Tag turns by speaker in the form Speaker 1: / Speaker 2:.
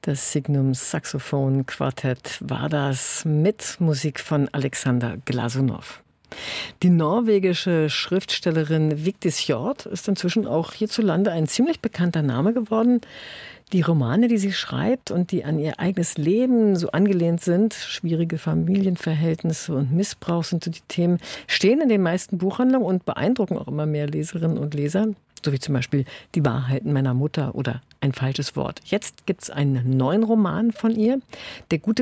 Speaker 1: Das Signum Saxophon Quartett war das mit Musik von Alexander Glasunow. Die norwegische Schriftstellerin Vigdis Hjorth ist inzwischen auch hierzulande ein ziemlich bekannter Name geworden. Die Romane, die sie schreibt und die an ihr eigenes Leben so angelehnt sind, schwierige Familienverhältnisse und Missbrauch sind so die Themen, stehen in den meisten Buchhandlungen und beeindrucken auch immer mehr Leserinnen und Leser. So wie zum Beispiel Die Wahrheiten meiner Mutter oder Ein falsches Wort. Jetzt gibt es einen neuen Roman von ihr, Der gute